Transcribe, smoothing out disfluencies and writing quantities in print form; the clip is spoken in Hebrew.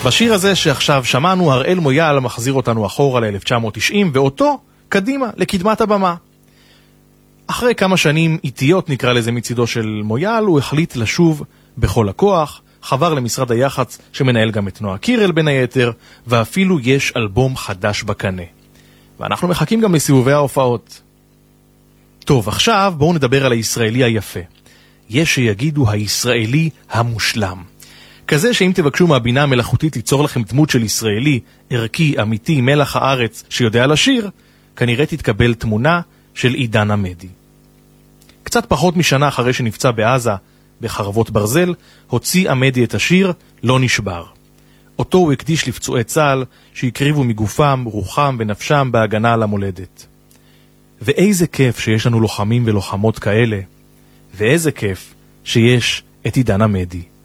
בשיר הזה שעכשיו שמענו, הראל מויאל מחזיר אותנו אחורה ל-1990, ואותו קדימה, לקדמת הבמה. אחרי כמה שנים איטיות, נקרא לזה מצידו של מויאל, הוא החליט לשוב בכל הכוח, חבר למשרד היח"צ שמנהל גם את נועה קירל בין היתר, ואפילו יש אלבום חדש בקנה. ואנחנו מחכים גם לסיבובי ההופעות. טוב, עכשיו בואו נדבר על הישראלי היפה. יש שיגידו הישראלי המושלם. כזה שאם תבקשו מהבינה המלאכותית ליצור לכם דמות של ישראלי, ערכי, אמיתי, מלח הארץ, שיודע לשיר, כנראה תתקבל תמונה של עידן עמדי. קצת פחות משנה אחרי שנפצע בעזה, בחרבות ברזל, הוציא עמדי את השיר לא נשבר. אותו הוא הקדיש לפצועי צה"ל שהקריבו מגופם, רוחם ונפשם בהגנה על המולדת. ואיזה כיף שיש לנו לוחמים ולוחמות כאלה, ואיזה כיף שיש את עידן עמדי.